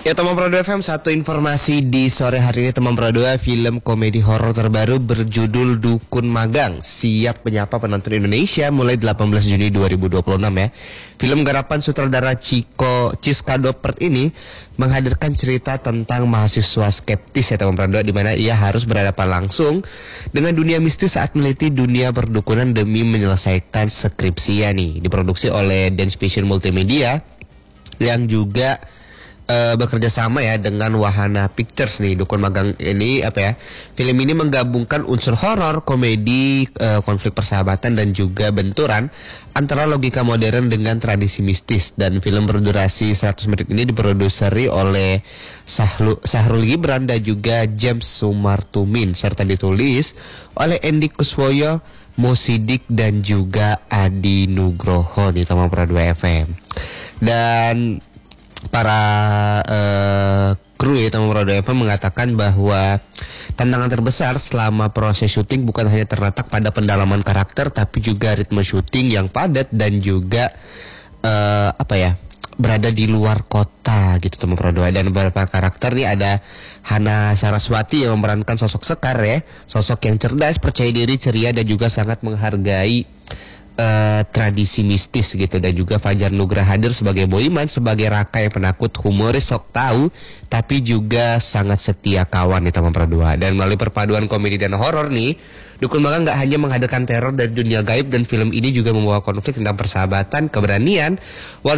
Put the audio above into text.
Ya teman Pro 2 FM, satu informasi di sore hari ini teman Pro 2, film komedi horor terbaru berjudul Dukun Magang siap menyapa penonton Indonesia mulai 18 Juni 2026 ya. Film garapan sutradara Chiska Doppert ini menghadirkan cerita tentang mahasiswa skeptis ya teman Pro 2, di mana ia harus berhadapan langsung dengan dunia mistis saat meneliti dunia perdukunan demi menyelesaikan skripsinya nih. Diproduksi oleh Dance Vision Multimedia yang juga bekerja sama ya dengan Wahana Pictures nih. Dukun Magang ini film ini menggabungkan unsur horor, komedi, konflik persahabatan dan juga benturan antara logika modern dengan tradisi mistis. Dan film berdurasi 100 menit ini diproduseri oleh Sahrul Gibran dan juga James Sumartumin, serta ditulis oleh Andy Kuswoyo, Mo Sidik dan juga Adi Nugroho di teman Pro 2 FM. Dan para kru ya teman Pro 2 FM mengatakan bahwa tantangan terbesar selama proses syuting bukan hanya terletak pada pendalaman karakter, tapi juga ritme syuting yang padat dan juga berada di luar kota gitu teman Pro 2. Dan beberapa karakter nih, ada Hana Saraswati yang memerankan sosok Sekar ya, sosok yang cerdas, percaya diri, ceria dan juga sangat menghargai tradisi mistis gitu. Dan juga Fajar Nugra hadir sebagai Boyman, sebagai Raka yang penakut, humoris, sok tahu tapi juga sangat setia kawan nih teman Pro 2. Dan melalui perpaduan komedi dan horor nih, Dukun Magang gak hanya menghadirkan teror dari dunia gaib, dan film ini juga membawa konflik tentang persahabatan, keberanian,